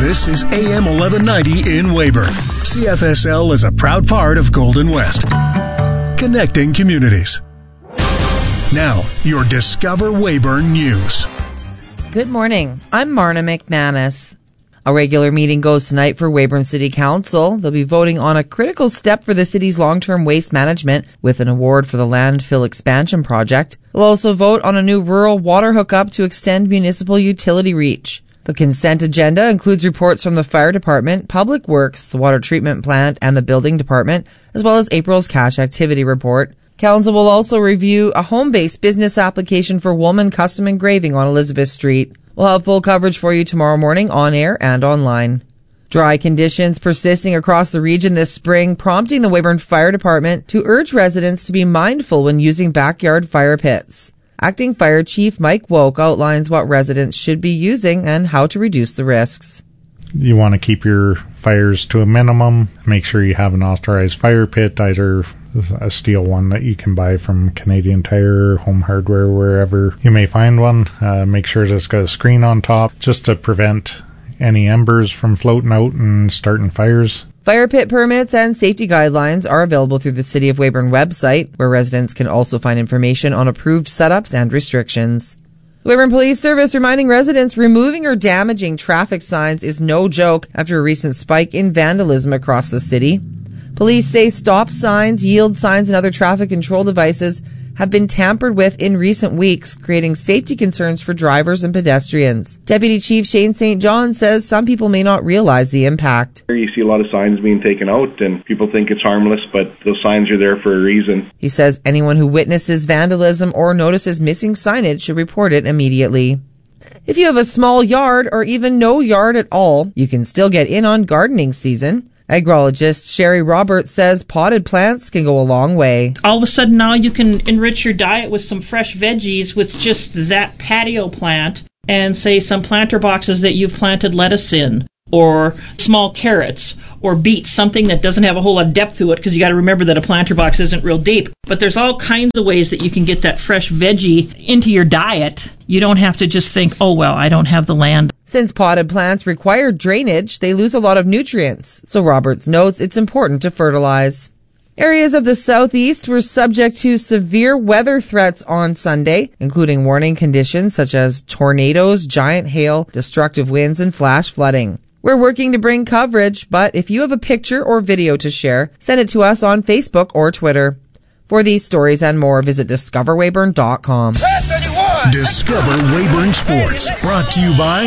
This is AM 1190 in Weyburn. CFSL is a proud part of Golden West. Connecting communities. Now, your Discover Weyburn News. Good morning. I'm Marna McManus. A regular meeting goes tonight for Weyburn City Council. They'll be voting on a critical step for the city's long-term waste management with an award for the landfill expansion project. They'll also vote on a new rural water hookup to extend municipal utility reach. The consent agenda includes reports from the Fire Department, Public Works, the Water Treatment Plant, and the Building Department, as well as April's cash activity report. Council will also review a home-based business application for Woolman Custom Engraving on Elizabeth Street. We'll have full coverage for you tomorrow morning on air and online. Dry conditions persisting across the region this spring, prompting the Weyburn Fire Department to urge residents to be mindful when using backyard fire pits. Acting Fire Chief Mike Woke outlines what residents should be using and how to reduce the risks. You want to keep your fires to a minimum. Make sure you have an authorized fire pit, either a steel one that you can buy from Canadian Tire, Home Hardware, wherever you may find one. Make sure that it's got a screen on top just to prevent any embers from floating out and starting fires. Fire pit permits and safety guidelines are available through the City of Weyburn website, where residents can also find information on approved setups and restrictions. The Weyburn Police Service reminding residents removing or damaging traffic signs is no joke after a recent spike in vandalism across the city. Police say stop signs, yield signs, and other traffic control devices have been tampered with in recent weeks, creating safety concerns for drivers and pedestrians. Deputy Chief Shane St. John says some people may not realize the impact. You see a lot of signs being taken out and people think it's harmless, but those signs are there for a reason. He says anyone who witnesses vandalism or notices missing signage should report it immediately. If you have a small yard or even no yard at all, you can still get in on gardening season. Agrologist Sherry Roberts says potted plants can go a long way. All of a sudden now you can enrich your diet with some fresh veggies with just that patio plant and say some planter boxes that you've planted lettuce in, or small carrots, or beets, something that doesn't have a whole lot of depth to it, because you got to remember that a planter box isn't real deep. But there's all kinds of ways that you can get that fresh veggie into your diet. You don't have to just think, oh, well, I don't have the land. Since potted plants require drainage, they lose a lot of nutrients. So Roberts notes it's important to fertilize. Areas of the southeast were subject to severe weather threats on Sunday, including warning conditions such as tornadoes, giant hail, destructive winds, and flash flooding. We're working to bring coverage, but if you have a picture or video to share, send it to us on Facebook or Twitter. For these stories and more, visit discoverweyburn.com. Discover Weyburn Sports, brought to you by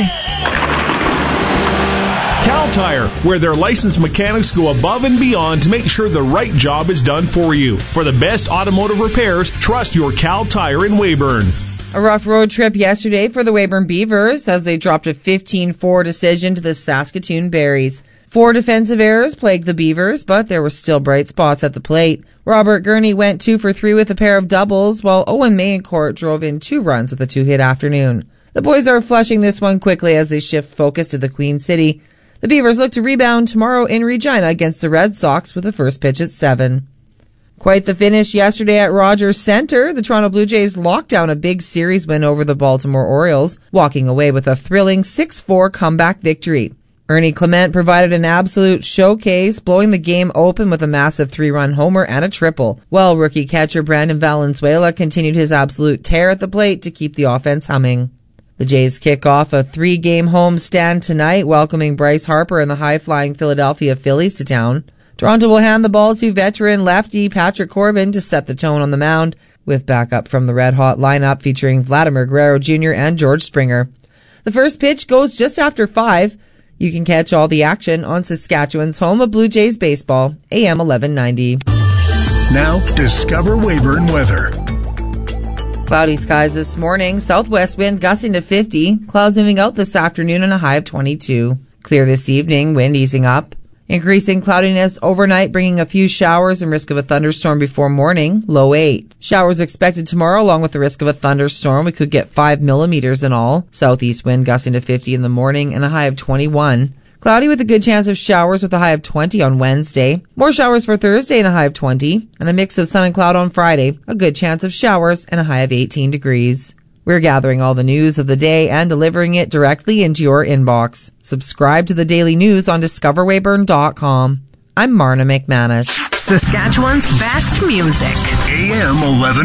Cal Tire, where their licensed mechanics go above and beyond to make sure the right job is done for you. For the best automotive repairs, trust your Cal Tire in Weyburn. A rough road trip yesterday for the Weyburn Beavers as they dropped a 15-4 decision to the Saskatoon Berries. 4 defensive errors plagued the Beavers, but there were still bright spots at the plate. Robert Gurney went 2 for 3 with a pair of doubles, while Owen Mayencourt drove in 2 runs with a 2-hit afternoon. The boys are flushing this one quickly as they shift focus to the Queen City. The Beavers look to rebound tomorrow in Regina against the Red Sox with the first pitch at 7. Quite the finish yesterday at Rogers Centre. The Toronto Blue Jays locked down a big series win over the Baltimore Orioles, walking away with a thrilling 6-4 comeback victory. Ernie Clement provided an absolute showcase, blowing the game open with a massive 3-run homer and a triple, while rookie catcher Brandon Valenzuela continued his absolute tear at the plate to keep the offense humming. The Jays kick off a 3-game homestand tonight, welcoming Bryce Harper and the high-flying Philadelphia Phillies to town. Toronto will hand the ball to veteran lefty Patrick Corbin to set the tone on the mound, with backup from the red-hot lineup featuring Vladimir Guerrero Jr. and George Springer. The first pitch goes just after 5. You can catch all the action on Saskatchewan's home of Blue Jays baseball, AM 1190. Now, Discover Weyburn weather. Cloudy skies this morning, southwest wind gusting to 50, clouds moving out this afternoon and a high of 22. Clear this evening, wind easing up. Increasing cloudiness overnight, bringing a few showers and risk of a thunderstorm before morning, low 8. Showers expected tomorrow along with the risk of a thunderstorm. We could get 5 millimeters in all. Southeast wind gusting to 50 in the morning and a high of 21. Cloudy with a good chance of showers with a high of 20 on Wednesday. More showers for Thursday and a high of 20. And a mix of sun and cloud on Friday. A good chance of showers and a high of 18 degrees. We're gathering all the news of the day and delivering it directly into your inbox. Subscribe to the daily news on discoverwayburn.com. I'm Marna McManus. Saskatchewan's best music. AM 11.